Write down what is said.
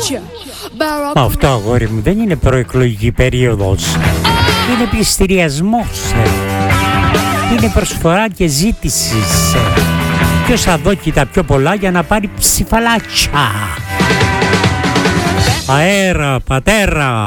Μα αυτό, αγόρι μου, δεν είναι προεκλογική περίοδος. Είναι πληστηριασμός. Είναι προσφορά και ζήτηση. Ποιος θα δώσει τα πιο πολλά για να πάρει ψηφαλάτσα. Αέρα, πατέρα.